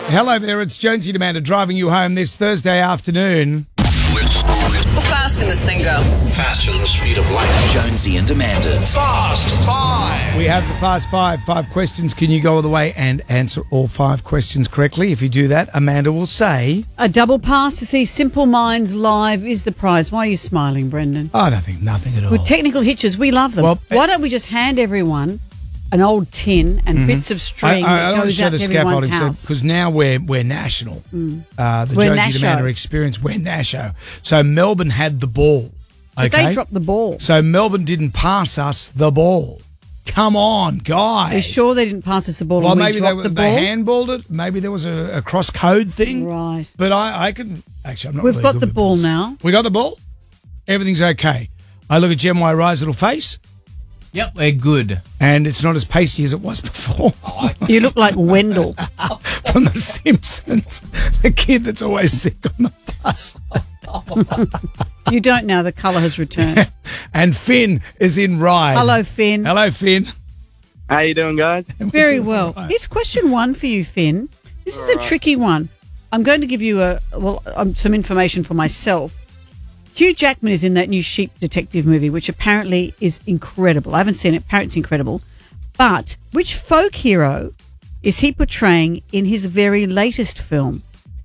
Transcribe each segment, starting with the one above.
Hello there, it's Jonesy and Amanda driving you home this Thursday afternoon. How fast can this thing go? Faster than the speed of light. Jonesy and Amanda's Fast Five. We have the Fast Five. 5 questions. Can you go all the way and answer all 5 questions correctly? If you do that, Amanda will say... A double pass to see Simple Minds live is the prize. Why are you smiling, Brendan? Oh, I don't think nothing at all. With technical hitches, we love them. Well, why don't we just hand everyone an old tin and bits of string that goes out to everyone's house? Because now we're national. The We're Jonesy and Nasho. Amanda experience, we're Nasho. So Melbourne had the ball. But Okay? they dropped the ball. So Melbourne didn't pass us the ball. Come on, guys. Are you sure they didn't pass us the ball Well, and we maybe dropped the ball? they handballed it. Maybe there was a cross-code thing. Right. But I can... Actually, I'm not We've really got good the with ball balls. now. We got the ball? Everything's okay. I look at Jem Rye's little face, Yep, we're good. and it's not as pasty as it was before. You look like Wendell. From The Simpsons. The kid that's always sick on the bus. You don't now. The colour has returned. And Finn is in Rye. Hello, Finn. Hello, Finn. How you doing, guys? Very well. Here's question 1 for you, Finn. This is a tricky one. I'm going to give you some information for myself. Hugh Jackman is in that new Sheep Detective movie, which apparently is incredible. I haven't seen it. Apparently it's incredible. But which folk hero is he portraying in his very latest film?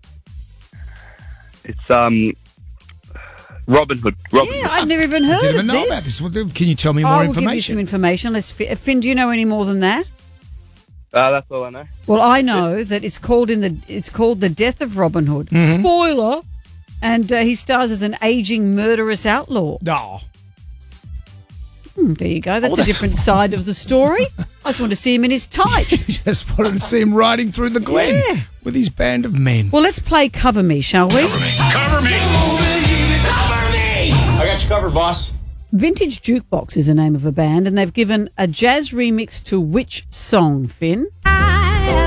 It's Robin Hood. Yeah, I've never even heard Didn't of even know about this. this. Can you tell me I more will give you some information? information. Finn, do you know any more than that? That's all I know. Well, I know that it's called The Death of Robin Hood. Mm-hmm. Spoiler. And he stars as an aging murderous outlaw. Oh, There you go. That's a different side of the story. I just want to see him in his tights. just wanted to see him riding through the glen with his band of men. Well, let's play Cover Me, shall we? Cover me. Cover me. I got you covered, boss. Vintage Jukebox is the name of a band, and they've given a jazz remix to which song, Finn?